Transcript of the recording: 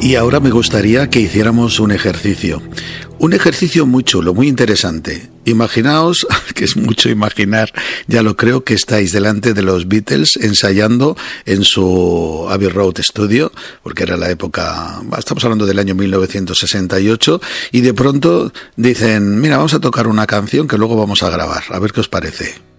Y ahora me gustaría que hiciéramos un ejercicio muy chulo, muy interesante. Imaginaos, que es mucho imaginar, ya lo creo, que estáis delante de los Beatles ensayando en su Abbey Road Studio, porque era la época, estamos hablando del año 1968, y de pronto dicen, mira, vamos a tocar una canción que luego vamos a grabar, a ver qué os parece.